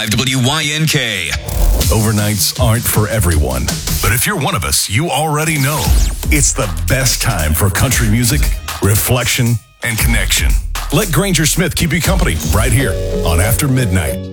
WYNK. Overnights aren't for everyone, but if you're one of us, you already know it's the best time for country music, reflection, and connection. Let Granger Smith keep you company right here on After Midnight.